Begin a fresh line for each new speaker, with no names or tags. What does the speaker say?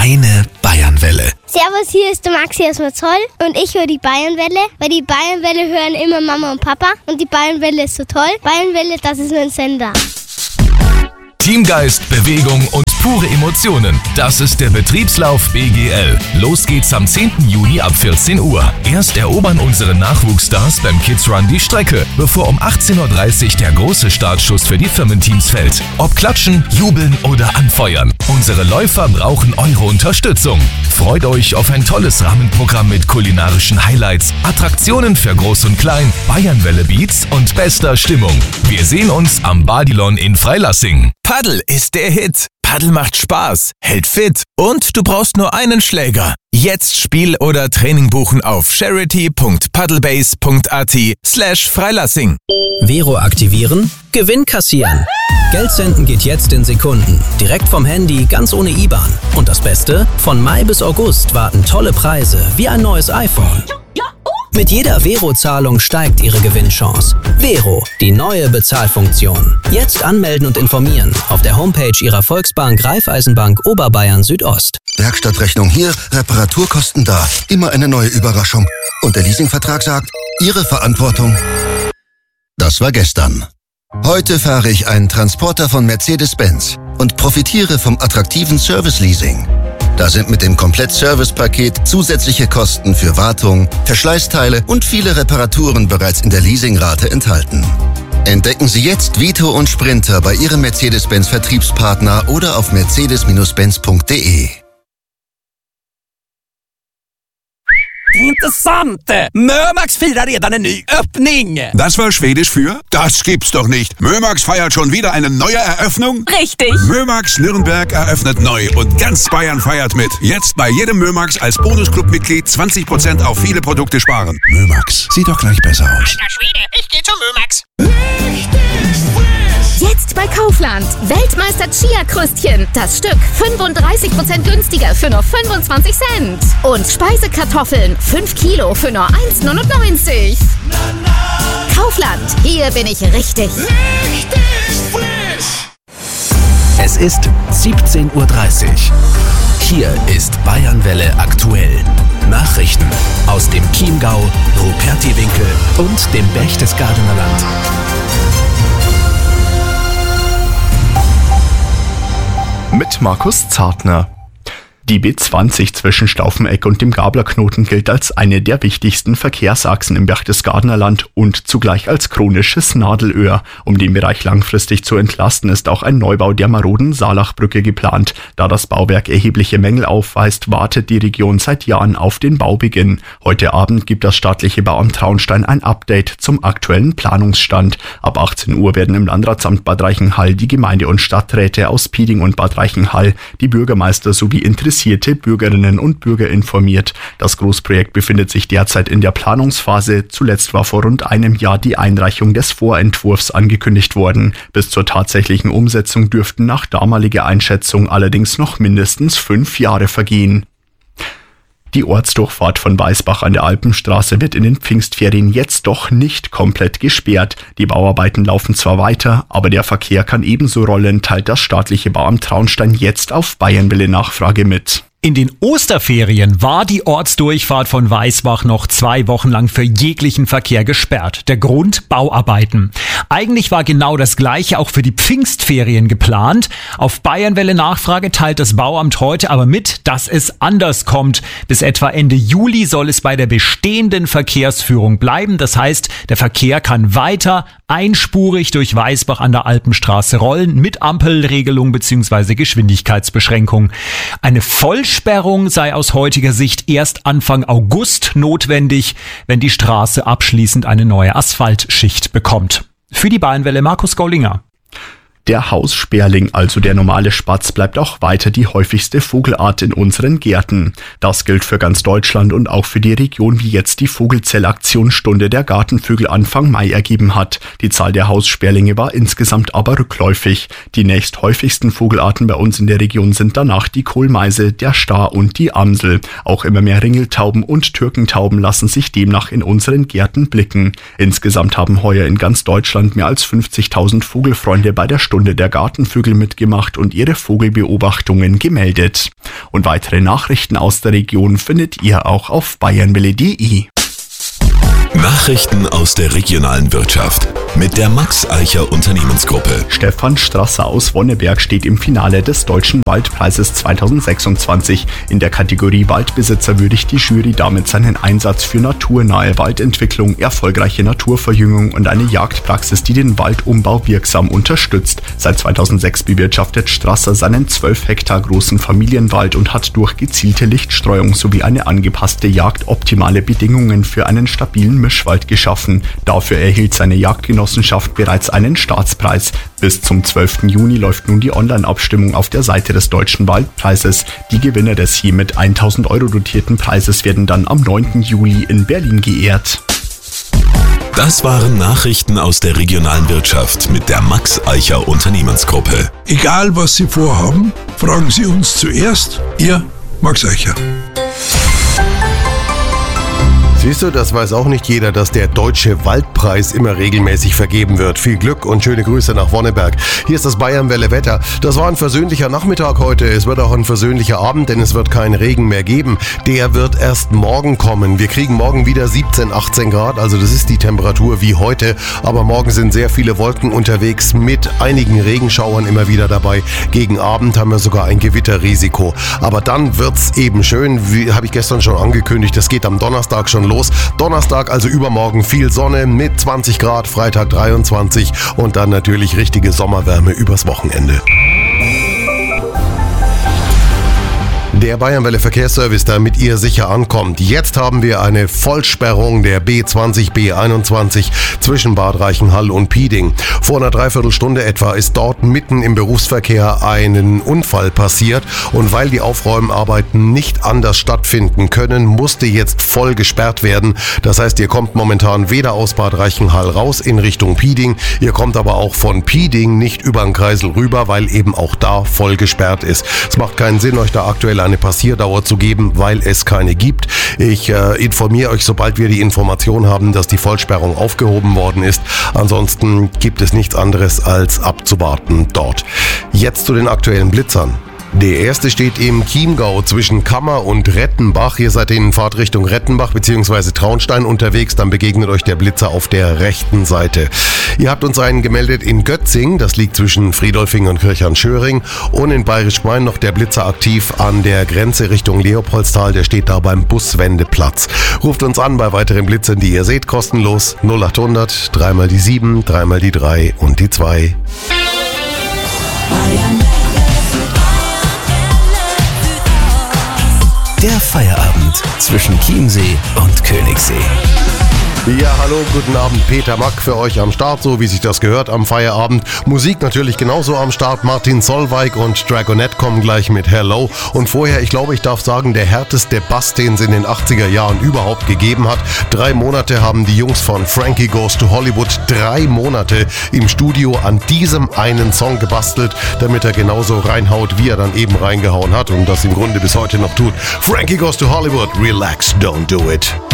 Deine Bayernwelle.
Servus, hier ist der Maxi aus Marzahn und ich höre die Bayernwelle, weil die Bayernwelle hören immer Mama und Papa und die Bayernwelle ist so toll. Bayernwelle, das ist mein Sender.
Teamgeist, Bewegung und pure Emotionen. Das ist der Betriebslauf BGL. Los geht's am 10. Juni ab 14 Uhr. Erst erobern unsere Nachwuchsstars beim Kids Run die Strecke, bevor um 18.30 Uhr der große Startschuss für die Firmenteams fällt. Ob klatschen, jubeln oder anfeuern. Unsere Läufer brauchen eure Unterstützung. Freut euch auf ein tolles Rahmenprogramm mit kulinarischen Highlights, Attraktionen für Groß und Klein, Bayernwelle Beats und bester Stimmung. Wir sehen uns am Badilon in Freilassing.
Paddel ist der Hit. Paddel macht Spaß, hält fit und du brauchst nur einen Schläger. Jetzt Spiel oder Training buchen auf charity.paddlebase.at/Freilassing.
Vero aktivieren, Gewinn kassieren. Geld senden geht jetzt in Sekunden. Direkt vom Handy, ganz ohne IBAN. Und das Beste? Von Mai bis August warten tolle Preise wie ein neues iPhone. Mit jeder Vero-Zahlung steigt Ihre Gewinnchance. Vero, die neue Bezahlfunktion. Jetzt anmelden und informieren auf der Homepage Ihrer Volksbank Raiffeisenbank Oberbayern Südost.
Werkstattrechnung hier, Reparaturkosten da. Immer eine neue Überraschung. Und der Leasingvertrag sagt, Ihre Verantwortung. Das war gestern. Heute fahre ich einen Transporter von Mercedes-Benz und profitiere vom attraktiven Service-Leasing. Da sind mit dem Komplett-Service-Paket zusätzliche Kosten für Wartung, Verschleißteile und viele Reparaturen bereits in der Leasingrate enthalten. Entdecken Sie jetzt Vito und Sprinter bei Ihrem Mercedes-Benz-Vertriebspartner oder auf mercedes-benz.de.
Intressant! Mömax firar redan en ny öppning!
Das war Schwedisch für? Das gibt's doch nicht! Mömax feiert schon wieder eine neue Eröffnung?
Richtig!
Mömax Nürnberg eröffnet neu und ganz Bayern feiert mit. Jetzt bei jedem Mömax als Bonusclub-Mitglied 20% auf viele Produkte sparen. Mömax, sieht doch gleich besser aus.
Alter Schwede, ich geh zu Mömax!
Jetzt bei Kaufland. Weltmeister Chia-Krüstchen. Das Stück 35% günstiger für nur 25 Cent. Und Speisekartoffeln 5 Kilo für nur 1,99. Kaufland. Hier bin ich richtig.
Es ist 17.30 Uhr. Hier ist Bayernwelle aktuell. Nachrichten aus dem Chiemgau, Rupertiwinkel und dem Berchtesgadener Land.
Mit Markus Zartner. Die B20 zwischen Staufeneck und dem Gablerknoten gilt als eine der wichtigsten Verkehrsachsen im Berchtesgadener Land und zugleich als chronisches Nadelöhr. Um den Bereich langfristig zu entlasten, ist auch ein Neubau der maroden Saalachbrücke geplant. Da das Bauwerk erhebliche Mängel aufweist, wartet die Region seit Jahren auf den Baubeginn. Heute Abend gibt das staatliche Bauamt Traunstein ein Update zum aktuellen Planungsstand. Ab 18 Uhr werden im Landratsamt Bad Reichenhall die Gemeinde- und Stadträte aus Pieding und Bad Reichenhall, die Bürgermeister sowie interessierte Bürgerinnen und Bürger informiert. Das Großprojekt befindet sich derzeit in der Planungsphase. Zuletzt war vor rund einem Jahr die Einreichung des Vorentwurfs angekündigt worden. Bis zur tatsächlichen Umsetzung dürften nach damaliger Einschätzung allerdings noch mindestens 5 Jahre vergehen. Die Ortsdurchfahrt von Weißbach an der Alpenstraße wird in den Pfingstferien jetzt doch nicht komplett gesperrt. Die Bauarbeiten laufen zwar weiter, aber der Verkehr kann ebenso rollen, teilt das staatliche Bauamt Traunstein jetzt auf Bayernwelle Nachfrage mit.
In den Osterferien war die Ortsdurchfahrt von Weißbach noch 2 Wochen lang für jeglichen Verkehr gesperrt. Der Grund: Bauarbeiten. Eigentlich war genau das Gleiche auch für die Pfingstferien geplant. Auf Bayernwelle Nachfrage teilt das Bauamt heute aber mit, dass es anders kommt. Bis etwa Ende Juli soll es bei der bestehenden Verkehrsführung bleiben. Das heißt, der Verkehr kann weiter einspurig durch Weißbach an der Alpenstraße rollen mit Ampelregelung bzw. Geschwindigkeitsbeschränkung. Eine Vollsperrung sei aus heutiger Sicht erst Anfang August notwendig, wenn die Straße abschließend eine neue Asphaltschicht bekommt. Für die Bayernwelle Markus Gaulinger.
Der Haussperling, also der normale Spatz, bleibt auch weiter die häufigste Vogelart in unseren Gärten. Das gilt für ganz Deutschland und auch für die Region, wie jetzt die Vogelzellaktion Stunde der Gartenvögel Anfang Mai ergeben hat. Die Zahl der Haussperlinge war insgesamt aber rückläufig. Die nächsthäufigsten Vogelarten bei uns in der Region sind danach die Kohlmeise, der Star und die Amsel. Auch immer mehr Ringeltauben und Türkentauben lassen sich demnach in unseren Gärten blicken. Insgesamt haben heuer in ganz Deutschland mehr als 50.000 Vogelfreunde bei der Stunde Stunde der Gartenvögel mitgemacht und ihre Vogelbeobachtungen gemeldet. Und weitere Nachrichten aus der Region findet ihr auch auf bayernwelle.de.
Nachrichten aus der regionalen Wirtschaft mit der Max Eicher Unternehmensgruppe.
Stefan Strasser aus Wonneberg steht im Finale des Deutschen Waldpreises 2026. In der Kategorie Waldbesitzer würdigt die Jury damit seinen Einsatz für naturnahe Waldentwicklung, erfolgreiche Naturverjüngung und eine Jagdpraxis, die den Waldumbau wirksam unterstützt. Seit 2006 bewirtschaftet Strasser seinen 12 Hektar großen Familienwald und hat durch gezielte Lichtstreuung sowie eine angepasste Jagd optimale Bedingungen für einen stabilen Mischwald geschaffen. Dafür erhielt seine Jagdgenossenschaft bereits einen Staatspreis. Bis zum 12. Juni läuft nun die Online-Abstimmung auf der Seite des Deutschen Waldpreises. Die Gewinner des je mit 1.000 € dotierten Preises werden dann am 9. Juli in Berlin geehrt.
Das waren Nachrichten aus der regionalen Wirtschaft mit der Max Eicher Unternehmensgruppe.
Egal was Sie vorhaben, fragen Sie uns zuerst. Ihr Max Eicher.
Siehst du, das weiß auch nicht jeder, dass der Deutsche Waldpreis immer regelmäßig vergeben wird. Viel Glück und schöne Grüße nach Wonneberg. Hier ist das Bayernwelle Wetter. Das war ein versöhnlicher Nachmittag heute. Es wird auch ein versöhnlicher Abend, denn es wird keinen Regen mehr geben. Der wird erst morgen kommen. Wir kriegen morgen wieder 17, 18 Grad, also das ist die Temperatur wie heute. Aber morgen sind sehr viele Wolken unterwegs mit einigen Regenschauern immer wieder dabei. Gegen Abend haben wir sogar ein Gewitterrisiko. Aber dann wird's eben schön, wie habe ich gestern schon angekündigt, das geht am Donnerstag schon los. Donnerstag, also übermorgen, viel Sonne mit 20 Grad, Freitag 23 und dann natürlich richtige Sommerwärme übers Wochenende. Der Bayernwelle Verkehrsservice, damit ihr sicher ankommt. Jetzt haben wir eine Vollsperrung der B20, B21 zwischen Bad Reichenhall und Pieding. Vor einer Dreiviertelstunde etwa ist dort mitten im Berufsverkehr ein Unfall passiert und weil die Aufräumarbeiten nicht anders stattfinden können, musste jetzt voll gesperrt werden. Das heißt, ihr kommt momentan weder aus Bad Reichenhall raus in Richtung Pieding, ihr kommt aber auch von Pieding nicht über den Kreisel rüber, weil eben auch da voll gesperrt ist. Es macht keinen Sinn, euch da aktuell eine Passierdauer zu geben, weil es keine gibt. Ich informiere euch, sobald wir die Information haben, dass die Vollsperrung aufgehoben worden ist. Ansonsten gibt es nichts anderes als abzuwarten dort. Jetzt zu den aktuellen Blitzern. Der erste steht im Chiemgau zwischen Kammer und Rettenbach. Ihr seid in Fahrtrichtung Rettenbach bzw. Traunstein unterwegs, dann begegnet euch der Blitzer auf der rechten Seite. Ihr habt uns einen gemeldet in Götzing, das liegt zwischen Friedolfing und Kirchhahn-Schöring, und in Bayerisch-Gmein noch der Blitzer aktiv an der Grenze Richtung Leopoldstal, der steht da beim Buswendeplatz. Ruft uns an bei weiteren Blitzern, die ihr seht, kostenlos 0800 3 mal die 7, 3 mal die 3 und die 2.
Der Feierabend zwischen Chiemsee und Königssee.
Ja, hallo, guten Abend, Peter Mack für euch am Start, so wie sich das gehört am Feierabend. Musik natürlich genauso am Start, Martin Solveig und Dragonette kommen gleich mit Hello. Und vorher, ich glaube, ich darf sagen, der härteste Bass, den es in den 80er Jahren überhaupt gegeben hat. 3 Monate haben die Jungs von Frankie Goes to Hollywood 3 Monate im Studio an diesem einen Song gebastelt, damit er genauso reinhaut, wie er dann eben reingehauen hat und das im Grunde bis heute noch tut. Frankie Goes to Hollywood, relax, don't do it.